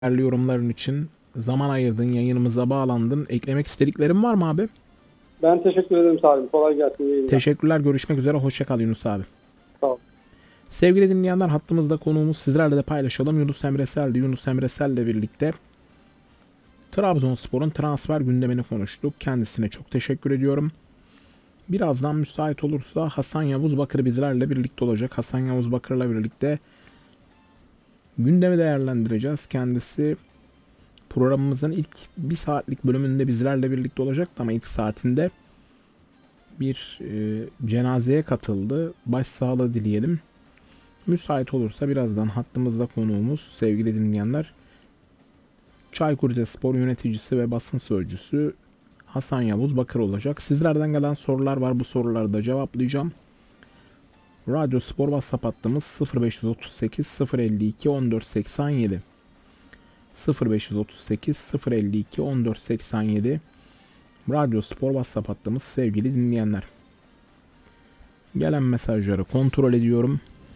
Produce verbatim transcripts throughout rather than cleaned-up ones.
Değerli yorumların için zaman ayırdın, yayınımıza bağlandın. Eklemek istediklerin var mı abi? Ben teşekkür ederim Salim. Kolay gelsin yayınlar. Teşekkürler. Görüşmek üzere. Hoşça kal Yunus abi. Sağ ol. Sevgili dinleyenler, hattımızda konuğumuz, sizlerle de paylaşalım. Yunus Emre Sel'di. Yunus Emre Sel'le birlikte Trabzonspor'un transfer gündemini konuştuk. Kendisine çok teşekkür ediyorum. Birazdan müsait olursa Hasan Yavuz Bakır bizlerle birlikte olacak. Hasan Yavuz Bakır'la birlikte gündemi değerlendireceğiz. Kendisi programımızın ilk bir saatlik bölümünde bizlerle birlikte olacaktı ama ilk saatinde bir e, cenazeye katıldı. Başsağlığı dileyelim. Müsait olursa birazdan hattımızda konuğumuz, sevgili dinleyenler, Çaykur Rizespor yöneticisi ve basın sözcüsü Hasan Yavuz Bakır olacak. Sizlerden gelen sorular var. Bu soruları da cevaplayacağım. Radyo Spor WhatsApp hattımız sıfır beş otuz sekiz sıfır elli iki on dört seksen yedi. sıfır beş otuz sekiz sıfır elli iki on dört seksen yedi Radyo Spor WhatsApp hattımız sevgili dinleyenler. Gelen mesajları kontrol ediyorum.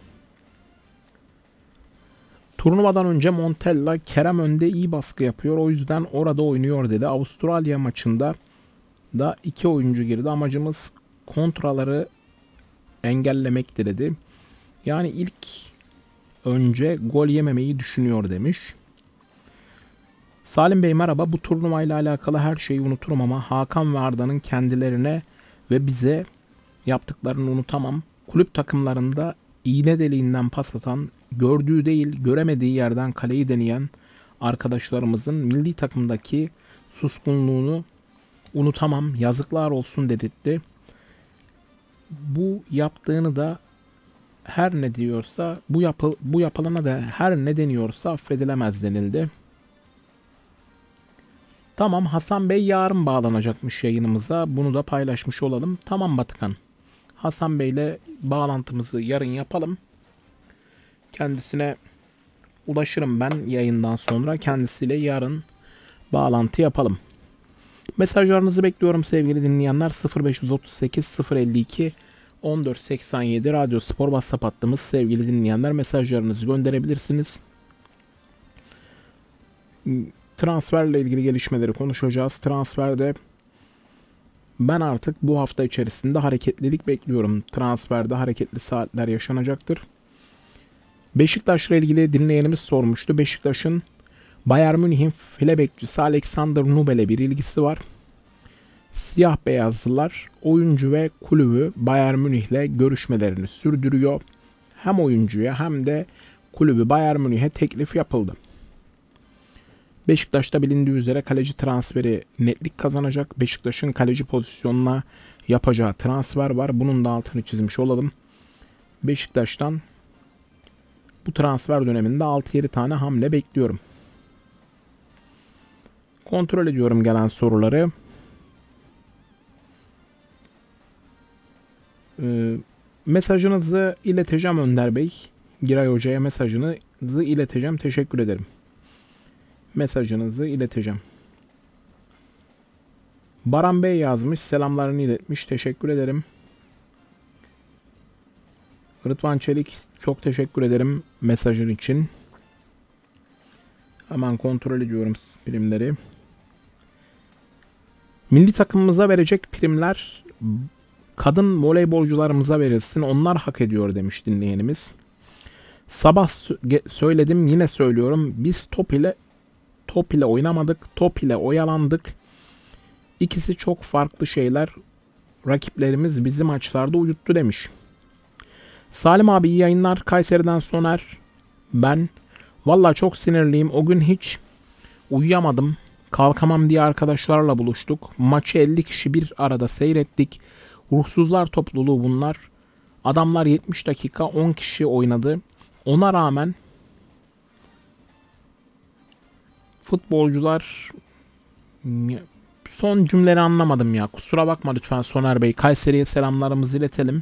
Turnuvadan önce Montella Kerem önde iyi baskı yapıyor. O yüzden orada oynuyor dedi. Avustralya maçında da iki oyuncu girdi. Amacımız kontraları engellemekti dedi. Yani ilk önce gol yememeyi düşünüyor demiş. Salim Bey merhaba. Bu turnuvayla alakalı her şeyi unuturum ama Hakan ve Arda'nın kendilerine ve bize yaptıklarını unutamam. Kulüp takımlarında iğne deliğinden pas atan, gördüğü değil göremediği yerden kaleyi deneyen arkadaşlarımızın milli takımdaki suskunluğunu unutamam. Yazıklar olsun dedirtti. Bu yaptığını da her ne diyorsa bu yapı, bu yapılana da her ne deniyorsa affedilemez denildi. Tamam, Hasan Bey yarın bağlanacakmış yayınımıza. Bunu da paylaşmış olalım. Tamam Batıkan. Hasan Bey ile bağlantımızı yarın yapalım. Kendisine ulaşırım ben yayından sonra. Kendisiyle yarın bağlantı yapalım. Mesajlarınızı bekliyorum sevgili dinleyenler. sıfır beş otuz sekiz sıfır elli iki on dört seksen yedi Radyo Spor WhatsApp hattımız sevgili dinleyenler. Mesajlarınızı gönderebilirsiniz. Transferle ilgili gelişmeleri konuşacağız. Transferde ben artık bu hafta içerisinde hareketlilik bekliyorum. Transferde hareketli saatler yaşanacaktır. Beşiktaş'la ilgili dinleyenimiz sormuştu. Beşiktaş'ın Bayern Münih'in file bekçisi Alexander Nubel'e bir ilgisi var. Siyah beyazlılar oyuncu ve kulübü Bayern Münih'le görüşmelerini sürdürüyor. Hem oyuncuya hem de kulübü Bayern Münih'e teklif yapıldı. Beşiktaş'ta bilindiği üzere kaleci transferi netlik kazanacak. Beşiktaş'ın kaleci pozisyonuna yapacağı transfer var. Bunun da altını çizmiş olalım. Beşiktaş'tan bu transfer döneminde altı yedi tane hamle bekliyorum. Kontrol ediyorum gelen soruları. Ee, mesajınızı ileteceğim Önder Bey. Giray Hoca'ya mesajınızı ileteceğim. Teşekkür ederim. Mesajınızı ileteceğim. Baran Bey yazmış. Selamlarını iletmiş. Teşekkür ederim. Rıdvan Çelik çok teşekkür ederim mesajın için. Hemen kontrol ediyorum primleri. Milli takımımıza verecek primler kadın voleybolcularımıza verilsin. Onlar hak ediyor demiş dinleyenimiz. Sabah söyledim yine söylüyorum. Biz top ile top ile oynamadık. Top ile oyalandık. İkisi çok farklı şeyler. Rakiplerimiz bizi maçlarda uyuttu demiş. Salim abi iyi yayınlar. Kayseri'den Soner. Ben. Valla çok sinirliyim. O gün hiç uyuyamadım. Kalkamam diye arkadaşlarla buluştuk. Maçı elli kişi bir arada seyrettik. Ruhsuzlar topluluğu bunlar. Adamlar yetmiş dakika on kişi oynadı. Ona rağmen futbolcular, son cümleleri anlamadım ya. Kusura bakma lütfen Soner Bey. Kayseri'ye selamlarımızı iletelim.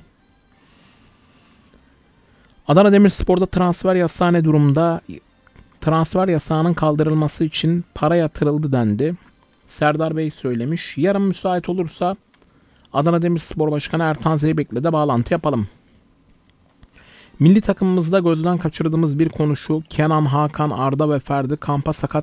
Adana Demirspor'da transfer yasağı ne durumda? Transfer yasağının kaldırılması için para yatırıldı dendi. Serdar Bey söylemiş. Yarın müsait olursa Adana Demirspor Başkanı Ertan Zeybek'le de bağlantı yapalım. Milli takımımızda gözden kaçırdığımız bir konu şu. Kenan, Hakan, Arda ve Ferdi kampa sakat